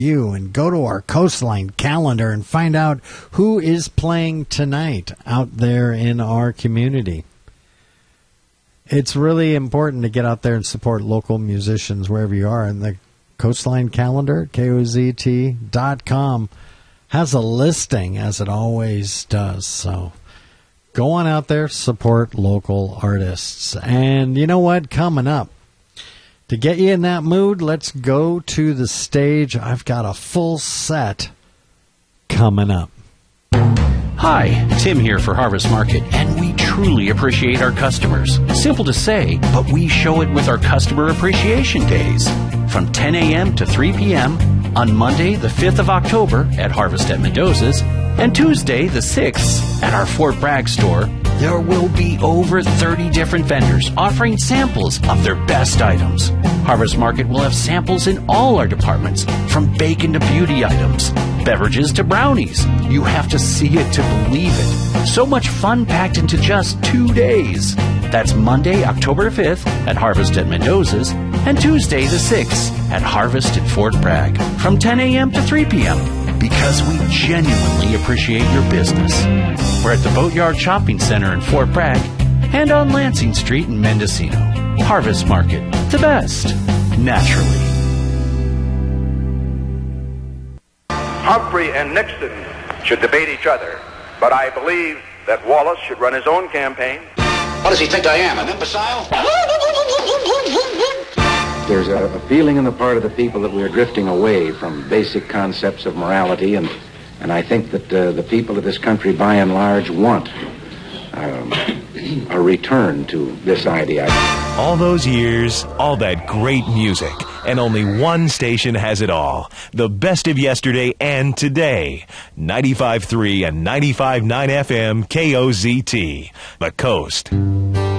you and go to our Coastline calendar and find out who is playing tonight out there in our community. It's really important to get out there and support local musicians wherever you are. And the Coastline calendar, KOZT.com, has a listing, as it always does. So go on out there, support local artists. And you know what? Coming up, to get you in that mood, let's go to the stage. I've got a full set coming up. Hi, Tim here for Harvest Market, and we truly appreciate our customers. Simple to say, but we show it with our Customer Appreciation Days. From 10 a.m. to 3 p.m. on Monday, the 5th of October at Harvest at Mendoza's, and Tuesday, the 6th, at our Fort Bragg store, there will be over 30 different vendors offering samples of their best items. Harvest Market will have samples in all our departments, from bacon to beauty items, beverages to brownies. You have to see it to believe it. So much fun packed into just 2 days. That's Monday, October 5th at Harvest at Mendoza's, and Tuesday the 6th at Harvest at Fort Bragg from 10 a.m. to 3 p.m. because we genuinely appreciate your business. We're at the Boatyard Shopping Center in Fort Bragg and on Lansing Street in Mendocino. Harvest Market, the best, naturally. Humphrey and Nixon should debate each other, but I believe that Wallace should run his own campaign. What does he think I am, an imbecile? There's a feeling on the part of the people that we're drifting away from basic concepts of morality, and I think that the people of this country, by and large, want a return to this idea. All those years, all that great music, and only one station has it all. The best of yesterday and today. 95.3 and 95.9 FM KOZT. The Coast.